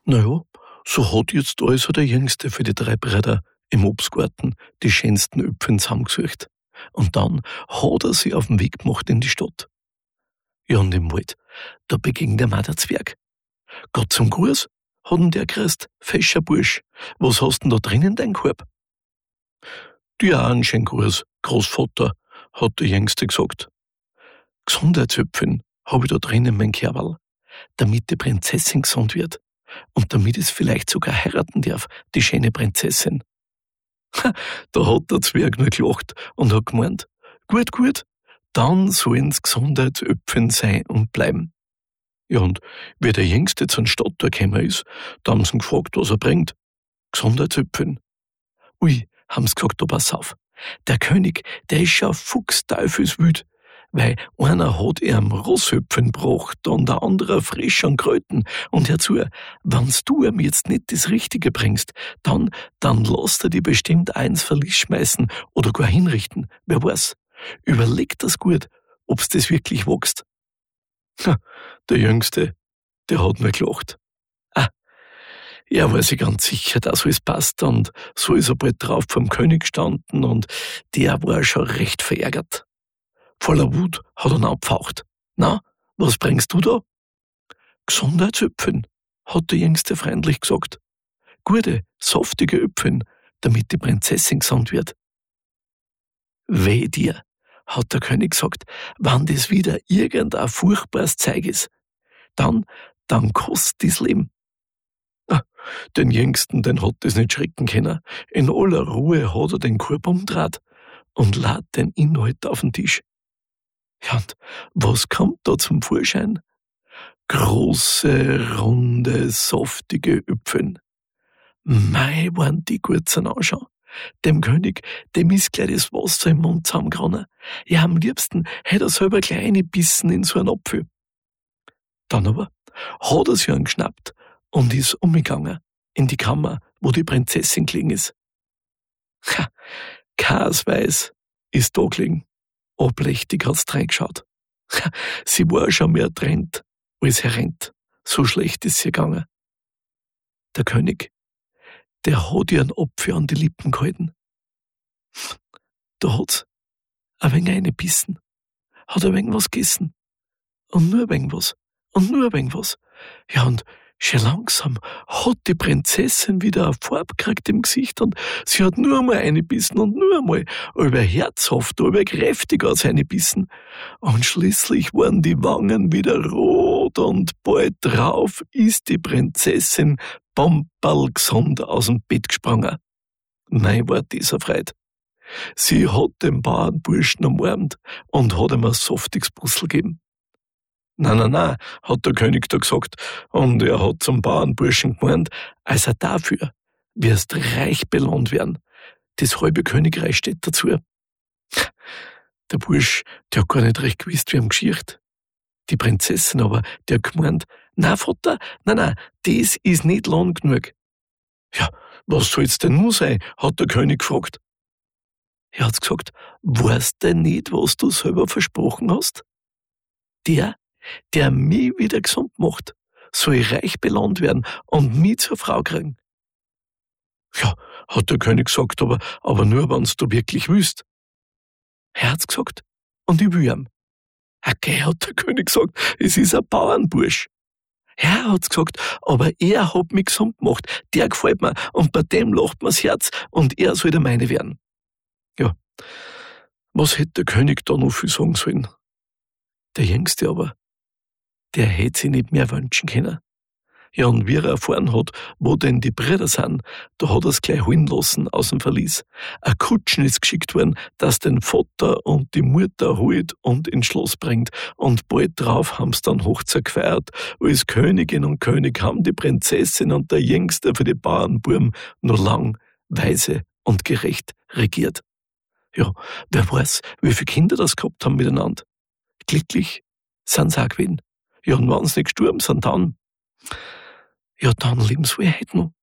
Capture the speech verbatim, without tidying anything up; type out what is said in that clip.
Na ja, so hat jetzt also der Jüngste für die drei Brüder im Obstgarten die schönsten Äpfeln zusammengesucht. Und dann hat er sie auf den Weg gemacht in die Stadt. Ja, und im Wald, da begegnet ihm auch der Zwerg. Gott zum Gruß, hat ihn der grüßt, fescher Bursch. Was hast denn da drinnen, dein Korb? Dir auch einen schönen Gruß, Großvater, hat der Jüngste gesagt. Gesundheitsäpfeln habe ich da drinnen, mein Kerl, damit die Prinzessin gesund wird. Und damit es vielleicht sogar heiraten darf, die schöne Prinzessin. Ha, da hat der Zwerg nur gelacht und hat gemeint, gut, gut, dann sollen's Gesundheitsäpfeln sein und bleiben. Ja, und wie der Jüngste zur Stadt da gekommen ist, da haben sie ihn gefragt, was er bringt. Gesundheitsäpfeln. Ui, haben sie gesagt, da pass auf. Der König, der ist schon fuchsteufelswild, weil einer hat ihm Rosshöpfen gebracht und der andere frisch an Kröten. Und hör zu, wenn's du ihm jetzt nicht das Richtige bringst, dann, dann lässt er die bestimmt eins Verlies schmeißen oder gar hinrichten. Wer weiß. Überleg das gut, ob's das wirklich wächst. Ha, der Jüngste, der hat nur gelacht. Ah, er war sich ganz sicher, dass alles passt und so ist er bald drauf vom König gestanden und der war schon recht verärgert. Voller Wut hat er abgefaucht. Na, was bringst du da? Gesundheitsäpfeln, hat der Jüngste freundlich gesagt. Gute, saftige Äpfeln, damit die Prinzessin gesund wird. Weh dir, hat der König gesagt, wenn das wieder irgendein furchtbares Zeug ist, dann, dann kostet das Leben. Ah, den Jüngsten, den hat das nicht schrecken können. In aller Ruhe hat er den Korb umgedreht und lad den Inhalt auf den Tisch. Ja, und was kommt da zum Vorschein? Große, runde, saftige Äpfeln. Mei, waren die gut zum Anschauen. Dem König, dem ist gleich das Wasser im Mund zusammengerannt. Ja, am liebsten hätte er selber gleich reingebissen in so einen Apfel. Dann aber hat er sich angeschnappt und ist umgegangen in die Kammer, wo die Prinzessin gelegen ist. Ha, Kasweiß ist da gelegen. Ablächtig hat's reingeschaut. Sie war schon mehr trennt als herrennt. So schlecht ist sie gegangen. Der König, der hat ihr einen Apfel an die Lippen gehalten. Da hat's ein wenig reingebissen, hat ein wenig was gegessen. Und nur ein wenig was. Und nur ein wenig was. Ja, und schon langsam hat die Prinzessin wieder eine Farbe gekriegt im Gesicht und sie hat nur einmal reingebissen und nur einmal, über herzhaft, über kräftig hat sie reingebissen. Und schließlich waren die Wangen wieder rot und bald drauf ist die Prinzessin bomberlgesund aus dem Bett gesprungen. Nein, war das eine Freude. Sie hat den Bauernburschen umarmt und hat ihm ein saftiges Puzzle gegeben. Nein, nein, nein, hat der König da gesagt, und er hat zum Bauernburschen gemeint, also dafür wirst reich belohnt werden. Das halbe Königreich steht dazu. Der Bursch, der hat gar nicht recht gewusst, wie ihm geschicht. Die Prinzessin aber, der hat gemeint, nein, Vater, nein, nein, das ist nicht lang genug. Ja, was soll's denn nun sein, hat der König gefragt. Er hat gesagt, weißt du nicht, was du selber versprochen hast? Der, der mich wieder gesund macht, soll reich belohnt werden und mich zur Frau kriegen. Ja, hat der König gesagt, aber, aber nur, wenn's du wirklich willst. Er hat's gesagt, und ich will ihm. Okay, hat der König gesagt, es ist ein Bauernbursch. Er hat's gesagt, aber er hat mich gesund gemacht, der gefällt mir, und bei dem lacht mir's Herz, und er soll der meine werden. Ja, was hätte der König da noch viel sagen sollen? Der Jüngste aber, der hätte sich nicht mehr wünschen können. Ja, und wie er erfahren hat, wo denn die Brüder sind, da hat er's gleich holen lassen aus dem Verlies. Ein Kutschen ist geschickt worden, das den Vater und die Mutter holt und ins Schloss bringt. Und bald drauf haben's dann Hochzeit gefeiert. Als Königin und König haben die Prinzessin und der Jüngste für die Bauernbuben noch lang, weise und gerecht regiert. Ja, wer weiß, wie viele Kinder das gehabt haben miteinander. Glücklich sind sie auch gewesen. Ja, und wenn sie nicht gestorben sind, dann, ja, dann leben sie wohl heute noch.